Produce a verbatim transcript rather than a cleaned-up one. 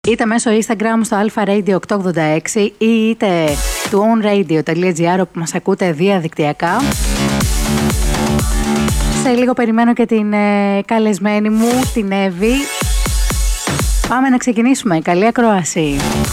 είτε μέσω Instagram στο alpha radio οκτακόσια ογδόντα έξι ή είτε του onradio.gr όπου μας ακούτε διαδικτυακά. Σε λίγο περιμένω και την ε, καλεσμένη μου, την Εύη. Πάμε να ξεκινήσουμε. Καλή ακρόαση.